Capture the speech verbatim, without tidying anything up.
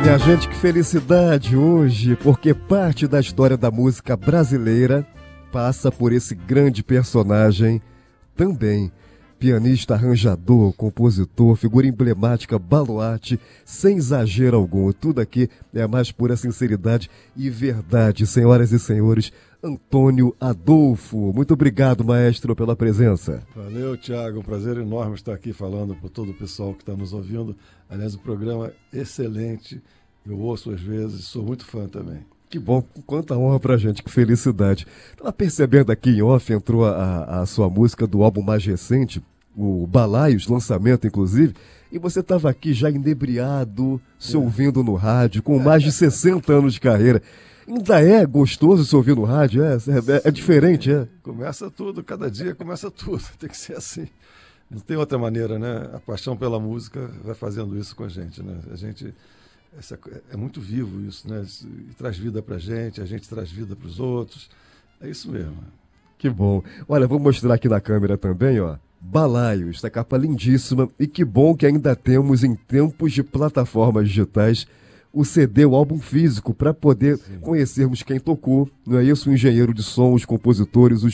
Minha gente, que felicidade hoje, porque parte da história da música brasileira passa por esse grande personagem também. Pianista, arranjador, compositor, figura emblemática, baluarte, sem exagero algum. Tudo aqui é a mais pura sinceridade e verdade, senhoras e senhores. Antônio Adolfo, muito obrigado, maestro, pela presença. Valeu, Thiago, um prazer enorme estar aqui falando para todo o pessoal que está nos ouvindo. Aliás, o programa é excelente, eu ouço às vezes, sou muito fã também. Que bom, quanta honra pra gente, que felicidade. Estava percebendo aqui em off, entrou a, a sua música do álbum mais recente, o Balaios, lançamento inclusive, e você estava aqui já inebriado, se é. ouvindo no rádio, com mais de sessenta anos de carreira. Ainda é gostoso se ouvir no rádio? É, é, é diferente, é? Começa tudo, cada dia começa tudo, tem que ser assim. Não tem outra maneira, né? A paixão pela música vai fazendo isso com a gente, né? A gente... Essa, é muito vivo isso, né? E traz vida pra gente, a gente traz vida pros outros. É isso mesmo. Que bom. Olha, vou mostrar aqui na câmera também, ó. Balaios, essa capa lindíssima. E que bom que ainda temos, em tempos de plataformas digitais, o C D, o álbum físico, para poder Sim. conhecermos quem tocou. Não é isso? O engenheiro de som, os compositores, os